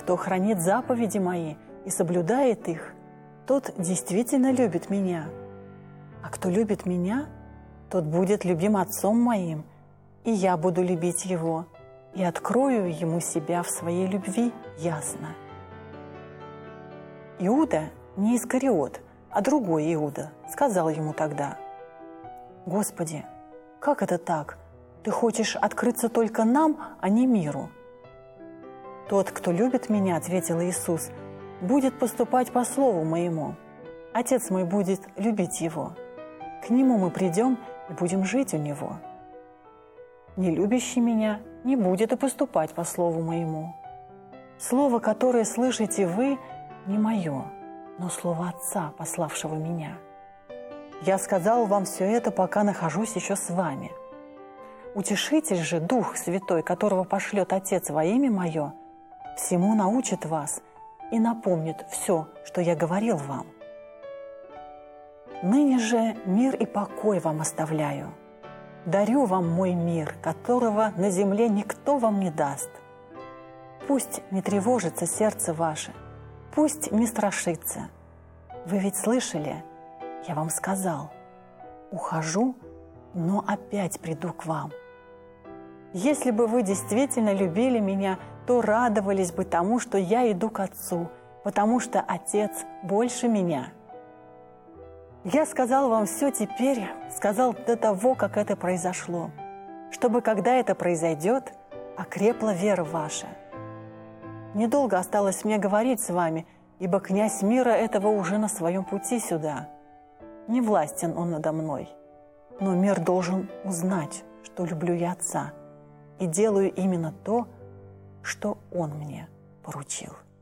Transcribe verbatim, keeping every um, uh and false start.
кто хранит заповеди мои и соблюдает их, тот действительно любит меня. А кто любит меня, тот будет любим Отцом моим, и я буду любить его, и открою ему себя в своей любви ясно». Иуда, не Искариот, а другой Иуда, сказал ему тогда: «Господи, как это так? Ты хочешь открыться только нам, а не миру?» «Тот, кто любит меня, — ответил Иисус, — будет поступать по слову моему. Отец мой будет любить его. К нему мы придем и будем жить у него. Не любящий меня не будет и поступать по слову моему. Слово, которое слышите вы, не мое, но слово Отца, пославшего меня. Я сказал вам все это, пока нахожусь еще с вами. Утешитель же, Дух Святой, которого пошлет Отец во имя Мое, всему научит вас и напомнит все, что я говорил вам. Ныне же мир и покой вам оставляю. Дарю вам мой мир, которого на земле никто вам не даст. Пусть не тревожится сердце ваше, пусть не страшится. Вы ведь слышали, я вам сказал: ухожу, но опять приду к вам. Если бы вы действительно любили меня, то радовались бы тому, что я иду к Отцу, потому что Отец больше меня. Я сказал вам все теперь, сказал до того, как это произошло, чтобы, когда это произойдет, окрепла вера ваша. Недолго осталось мне говорить с вами, ибо князь мира этого уже на своем пути сюда. Не властен он надо мной, но мир должен узнать, что люблю я Отца и делаю именно то, что он мне поручил».